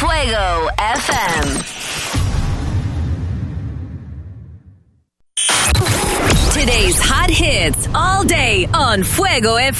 Fuego FM. Today's hot hits all day on Fuego FM.